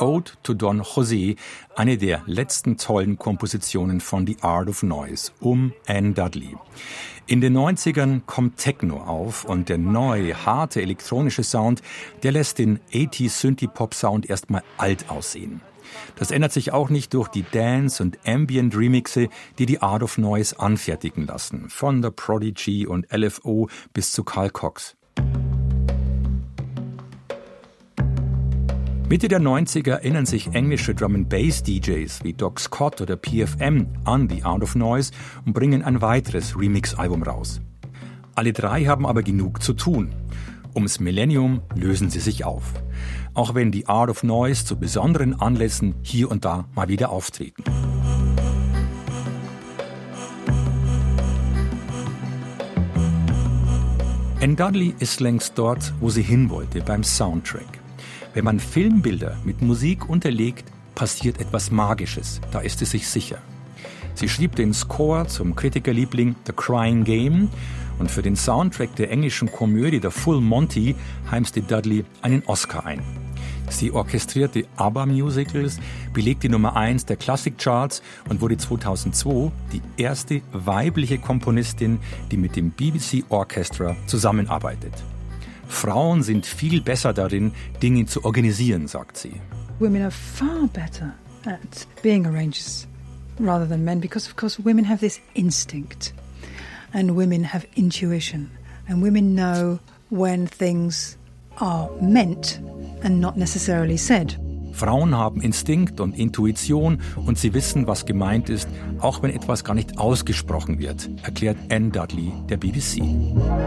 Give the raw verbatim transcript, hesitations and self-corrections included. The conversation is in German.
Ode to Don José, eine der letzten tollen Kompositionen von The Art of Noise um Anne Dudley. In den neunzigern kommt Techno auf und der neue, harte elektronische Sound, der lässt den achtziger-Synthie-Pop-Sound erstmal alt aussehen. Das ändert sich auch nicht durch die Dance- und Ambient-Remixe, die die Art of Noise anfertigen lassen, von The Prodigy und L F O bis zu Carl Cox. Mitte der neunziger erinnern sich englische Drum-and-Bass-D Js wie Doc Scott oder P F M an die Art of Noise und bringen ein weiteres Remix-Album raus. Alle drei haben aber genug zu tun. Ums Millennium lösen sie sich auf. Auch wenn die Art of Noise zu besonderen Anlässen hier und da mal wieder auftreten. Anne Dudley ist längst dort, wo sie hin wollte, beim Soundtrack. Wenn man Filmbilder mit Musik unterlegt, passiert etwas Magisches, da ist sie sich sicher. Sie schrieb den Score zum Kritikerliebling The Crying Game und für den Soundtrack der englischen Komödie The Full Monty heimste Dudley einen Oscar ein. Sie orchestrierte ABBA-Musicals, belegte Nummer eins der Klassikcharts und wurde zweitausendzwei die erste weibliche Komponistin, die mit dem B B C Orchestra zusammenarbeitet. Frauen sind viel besser darin, Dinge zu organisieren, sagt sie. Women are far better at being arrangers rather than men because, of course, women have this instinct and women have intuition and women know when things are meant and not necessarily said. Frauen haben Instinkt und Intuition und sie wissen, was gemeint ist, auch wenn etwas gar nicht ausgesprochen wird, erklärt Anne Dudley der B B C.